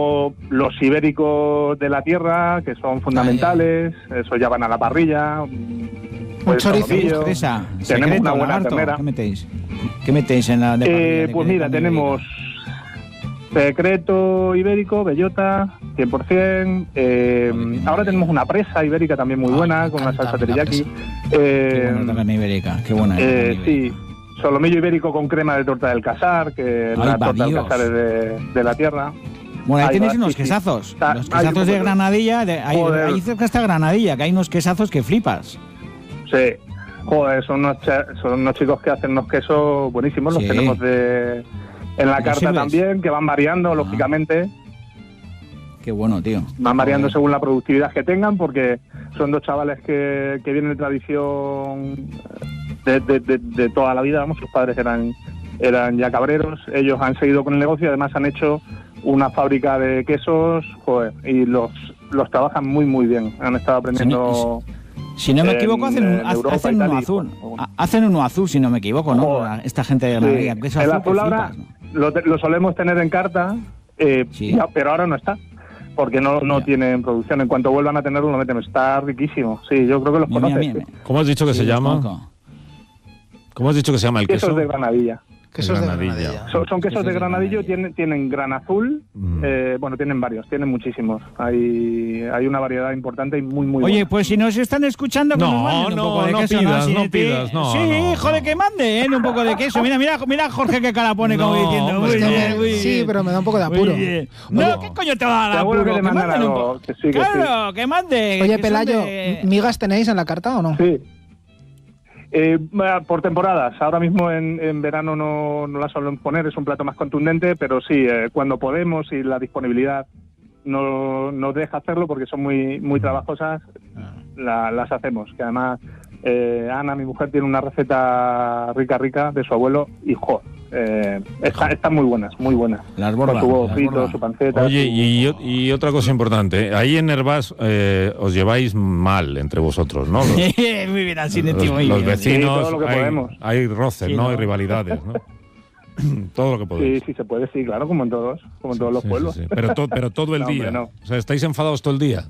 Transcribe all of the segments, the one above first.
los ibéricos de la tierra, que son fundamentales, eso ya van a la parrilla. Un chorizo. Tenemos una buena ternera. ¿Qué metéis en la de parrilla? Pues mira, tenemos secreto ibérico, bellota, 100%. Ahora tenemos una presa ibérica también muy buena, con una salsa teriyaki. Qué buena carne ibérica, qué buena. Sí, solomillo ibérico con crema de torta del casar, que la torta del casar es de la tierra. Bueno, ahí tenéis unos quesazos. Los quesazos de Granadilla. Ahí cerca está Granadilla, que hay unos quesazos que flipas. Sí. Joder, son unos chicos que hacen unos quesos buenísimos. Los tenemos en la carta también, que van variando, lógicamente. Qué bueno, tío. Van variando según la productividad que tengan, porque son dos chavales que vienen de tradición de toda la vida. Vamos, sus padres eran ya cabreros. Ellos han seguido con el negocio y además han hecho una fábrica de quesos, joder, y los trabajan muy, muy bien. Han estado aprendiendo... Si no me equivoco, hacen uno azul. Hacen uno azul, si no me equivoco, ¿no? Joder. Esta gente de Granadilla. Sí. El azul ahora lo solemos tener en carta, pero ahora no está, porque no tienen producción. En cuanto vuelvan a tenerlo, lo meten. Está riquísimo. Sí, yo creo que los conoces. ¿Cómo has dicho que se llama? ¿Cómo has dicho que se llama el queso? Quesos de Granadilla. Quesos de Granadilla. Son quesos de Granadillo, tienen gran azul, bueno, tienen varios, tienen muchísimos. Hay una variedad importante y muy, muy Oye, buena. pues si nos están escuchando, que nos manden un poco de queso. No pidas. Sí, joder, que manden un poco de queso. Mira Jorge qué cara pone como diciendo. Sí, pero me da un poco de apuro. No, ¿qué coño te va a dar apuro? Que manden un poco. Claro, que manden. Oye, Pelayo, ¿migas tenéis en la carta o no? Sí. Por temporadas. Ahora mismo en verano no la solemos poner, es un plato más contundente, pero sí, cuando podemos y la disponibilidad no nos deja hacerlo porque son muy, muy trabajosas, las hacemos. Que además Ana, mi mujer, tiene una receta rica de su abuelo y están muy buenas, muy buenas. Las bordas. Con su huevo frito, su panceta. Oye, y otra cosa importante, ahí en Nervás os lleváis mal entre vosotros, ¿no? Muy bien, así de tío. Los vecinos, sí, todo lo que podemos. Hay roces, Sí, ¿no? ¿no? Hay rivalidades, ¿no? Todo lo que podéis. Sí, se puede, sí, claro, como en todos los pueblos. Sí. Pero todo el día. Hombre, no. O sea, ¿estáis enfadados todo el día?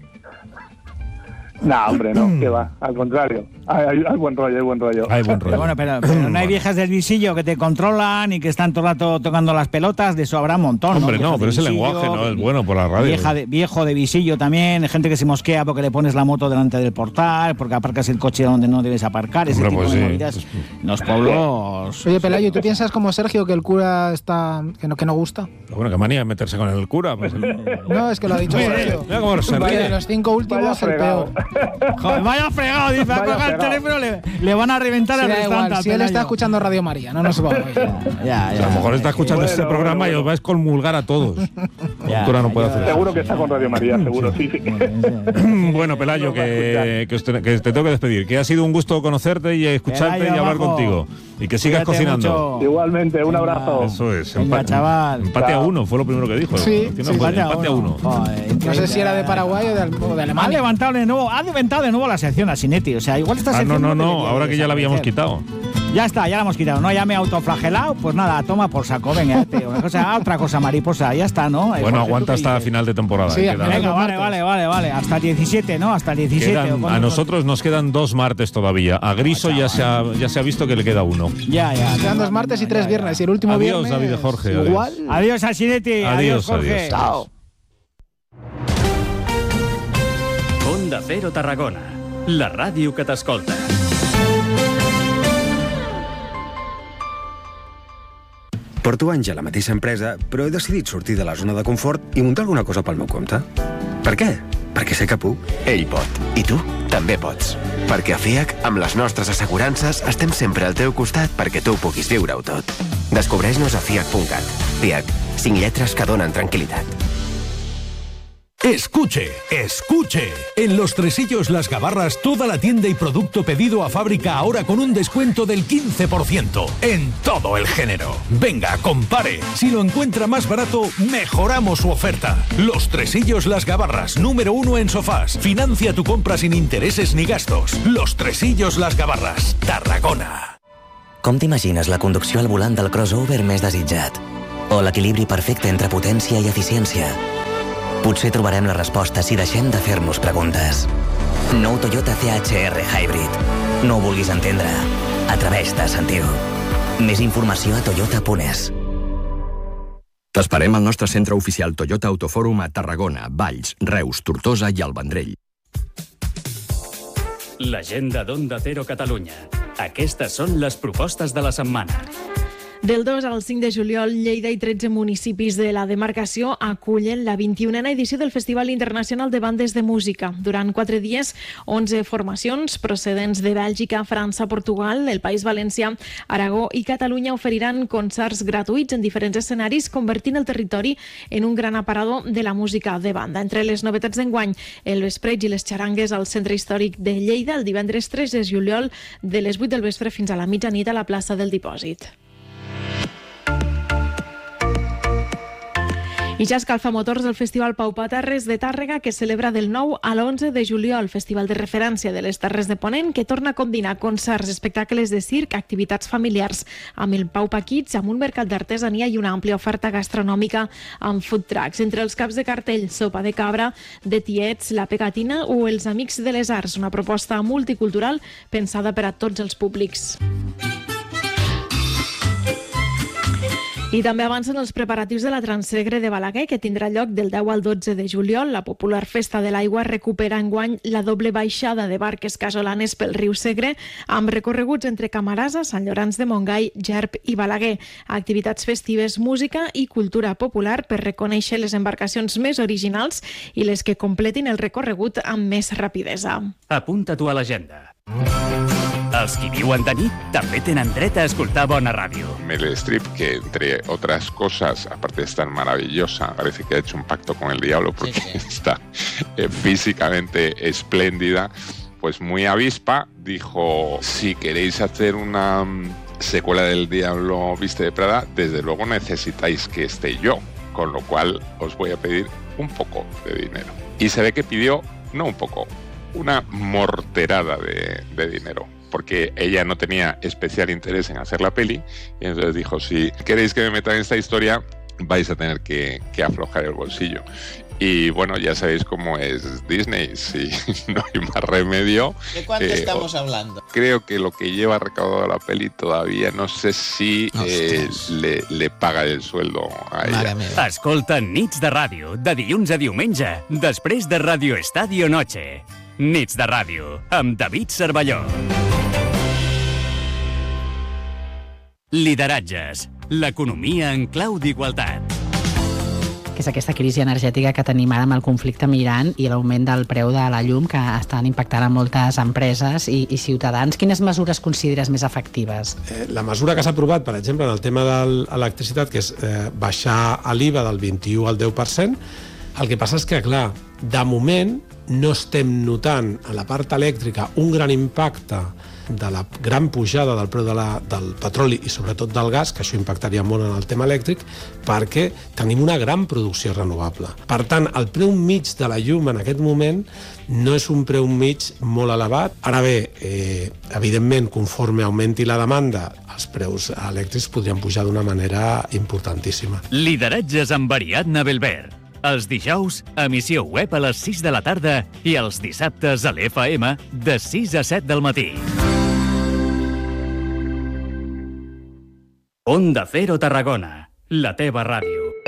No, hombre, no, que va, al contrario. Hay buen rollo, hay buen rollo. Hay buen rollo. Bueno, pero no hay viejas del visillo que te controlan y que están todo el rato tocando las pelotas, de eso habrá un montón, Hombre, ¿no? no, pero ese visillo, lenguaje no es bueno por la radio. Viejo de visillo también, gente que se mosquea porque le pones la moto delante del portal, porque aparcas el coche donde no debes aparcar, ese Hombre, tipo pues de sí. movidas. Los pueblos... Oye, Pelayo, ¿tú piensas como Sergio que el cura está que no gusta? Bueno, qué manía de meterse con el cura. Pues No, es que lo ha dicho Sergio. Mira cómo se Que ríe. de los 5 últimos, el peor. Joder, vaya fregado, dice, a coger el teléfono, le van a reventar Sí, el da restante. igual, si él está escuchando Radio María, no nos va a oír. A lo mejor está escuchando este programa y os vais a comulgar a todos. El cura no puede hacer eso. Seguro que está con Radio María, seguro, sí. Bueno, Pelayo, que te tengo que despedir. Que ha sido un gusto conocerte y escucharte Pelayo, y hablar majo. contigo. Y que sigas Cuídate cocinando. mucho. Igualmente, un abrazo. Eso es. Venga, chaval. Empate a 1 fue lo primero que dijo. Sí, Empate a 1. No sé si era de Paraguay o de Ha Alemania. levantado de nuevo la sección a Sinetti. O sea, igual esta sección... No, ahora que ya la habíamos quitado. Ya está, ya la hemos quitado, ¿no? Ya me he autoflagelado, pues nada, toma por saco, venga, tío. Otra cosa, mariposa, ya está, ¿no? Bueno, aguanta hasta final de temporada. Sí, Venga, vale. Hasta el 17, ¿no? Hasta el 17. A nosotros nos quedan 2 martes todavía. A Griso ya se ha visto que le queda 1. Ya. Quedan 2 martes y 3 viernes. Y el último Adiós, viernes... David y Jorge. Igual. Adiós, Asinetti. Adiós, Jorge. Adiós. Chao. Onda Cero Tarragona, la ràdio que t'escolta. Porto anys a la mateixa empresa, però he decidit sortir de la zona de confort i muntar alguna cosa pel meu compte. Per què? Perquè sé que puc. Ell pot. I tu també pots. Perquè a FIAC, amb les nostres assegurances, estem sempre al teu costat perquè tu puguis viure-ho tot. Descobreix-nos a fiac.cat. FIAC, 5 lletres que donen tranquil·litat. Escuche. En Los Tresillos Las Gabarras, toda la tienda y producto pedido a fábrica ahora con un descuento del 15% en todo el género. Venga, compare. Si lo encuentra más barato, mejoramos su oferta. Los Tresillos Las Gabarras, número 1 en sofás. Financia tu compra sin intereses ni gastos. Los Tresillos Las Gabarras, Tarragona. Com t'imagines la conducció al volant del crossover més desitjat? O l'equilibri perfecte entre potència i eficiència? Potser trobarem la resposta si deixem de fer-nos preguntes. Nou Toyota CHR Hybrid. No ho vulguis entendre. Atreveix-te a sentir-ho. Més informació a toyota.es. T'esperem al nostre centre oficial Toyota Autofòrum a Tarragona, Valls, Reus, Tortosa i el Vendrell. L'agenda d'Onda Cero Catalunya. Aquestes són les propostes de la setmana. Del 2 al 5 de juliol, Lleida i 13 municipis de la demarcació acullen la 21a edició del Festival Internacional de Bandes de Música. Durant 4 dies, 11 formacions procedents de Bèlgica, França, Portugal, el País Valencià, Aragó i Catalunya oferiran concerts gratuïts en diferents escenaris, convertint el territori en un gran aparador de la música de banda. Entre les novetats d'enguany, el vespreig i les xarangues al Centre Històric de Lleida el divendres 3 de juliol de les 8 del vespre fins a la mitjanit a la plaça del Dipòsit. I ja escalfa motors del Festival Pau Patarres de Tàrrega, que celebra del 9 a l'11 de juliol, festival de referència de les Terres de Ponent, que torna a combinar concerts, espectacles de circ, activitats familiars, amb el Pau Paquits, amb un mercat d'artesania i una àmplia oferta gastronòmica amb food trucks. Entre els caps de cartell, sopa de cabra, de tiets, la pegatina o els Amics de les Arts, una proposta multicultural pensada per a tots els públics. I també avancen els preparatius de la Transsegre de Balaguer, que tindrà lloc del 10 al 12 de juliol. La popular Festa de l'Aigua recupera enguany la doble baixada de barques casolanes pel riu Segre, amb recorreguts entre Camarasa, Sant Llorenç de Montgai, Gerb i Balaguer. Activitats festives, música i cultura popular per reconèixer les embarcacions més originals i les que completin el recorregut amb més rapidesa. Apunta-t'ho a l'agenda. Els qui viuen de nit també tenen dret a escoltar bona ràdio. Meryl Streep, que entre otras cosas, aparte de estar maravillosa, parece que ha hecho un pacto con el diablo porque está físicamente espléndida, pues muy avispa, dijo, si queréis hacer una secuela del Diablo Viste de Prada, desde luego necesitáis que esté yo, con lo cual os voy a pedir un poco de dinero. Y se ve que pidió, no un poco, una morterada de dinero, porque ella no tenía especial interés en hacer la peli, y entonces dijo, si queréis que me metan en esta historia, vais a tener que aflojar el bolsillo. Y bueno, ya sabéis cómo es Disney, si no hay más remedio. ¿De cuánto estamos hablando? Creo que lo que lleva recaudado la peli todavía no sé si le paga el sueldo a ella. Escolta Nits de Ràdio, de dilluns a diumenge, després de Radio Estadio Noche. Nits de Ràdio, amb David Cervelló. Lideratges, l'economia en clau d'igualtat. Que és aquesta crisi energètica que tenim ara amb el conflicte amb Iran i l'augment del preu de la llum que estan impactant a moltes empreses i ciutadans. Quines mesures consideres més efectives? La mesura que s'ha aprovat, per exemple, en el tema de l'electricitat, que és baixar l'IVA del 21 al 10%, el que passa és que, clar, de moment no estem notant a la part elèctrica un gran impacte de la gran pujada del preu del petroli i sobretot del gas, que això impactaria molt en el tema elèctric, perquè tenim una gran producció renovable. Per tant, el preu mig de la llum en aquest moment no és un preu mig molt elevat. Ara bé, evidentment, conforme augmenti la demanda, els preus elèctrics podrien pujar d'una manera importantíssima. Lideratges amb Ariadna Belver. Els dijous, emissió web a les 6 de la tarda i els dissabtes a l'FM de 6 a 7 del matí. Onda Cero Tarragona, la teva ràdio.